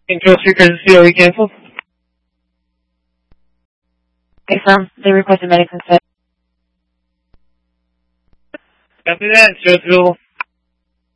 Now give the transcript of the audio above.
Control speakers COE canceled. Confirm. They requested medic consent. Copy that. Show it's available.